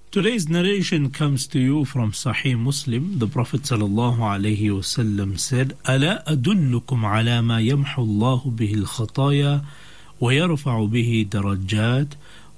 Today's narration comes to you from Sahih Muslim. The Prophet sallallahu alayhi wasallam said, أَلَا أَدُلُّكُمْ عَلَى مَا يَمْحُ اللَّهُ بِهِ الْخَطَايَا وَيَرْفَعُ بِهِ دَرَجَّاتٍ